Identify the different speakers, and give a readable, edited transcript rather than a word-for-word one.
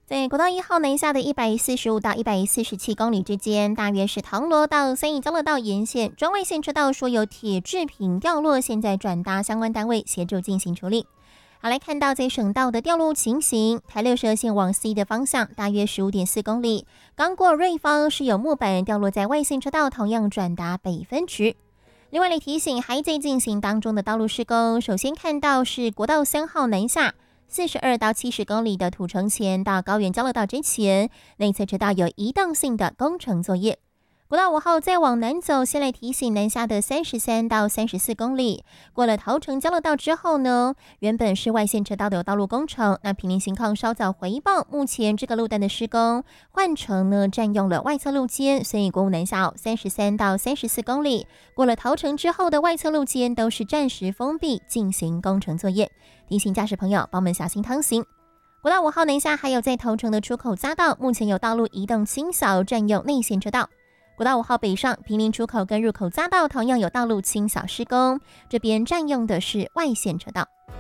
Speaker 1: 在国道1号南下的145到147公里之间，大约是唐罗到三义交流道沿线中外线车道说有铁制品掉落，现在转达相关单位协助进行处理。好，来看到在省道的掉落情形，台62线往 C 的方向，大约15.4公里，刚过瑞芳是有木板掉落在外线车道，同样转达北分区。另外来提醒，还在进行当中的道路施工，首先看到是国道3号南下42到70公里的土城前到高原交流道之前，内侧车道有移动性的工程作业。国道5号再往南走，先来提醒南下的33到34公里，过了桃城交流道之后呢，原本是外线车道的有道路工程，那毗邻情况稍早回报，目前这个路段的施工换成呢占用了外侧路肩，所以国五南下33到34公里，过了桃城之后的外侧路肩都是暂时封闭进行工程作业，提醒驾驶朋友帮我们小心趟行。国道5号南下还有在桃城的出口匝道，目前有道路移动清扫，占用内线车道。国道5号北上坪林出口跟入口匝道同样有道路清扫施工，这边占用的是外线车道。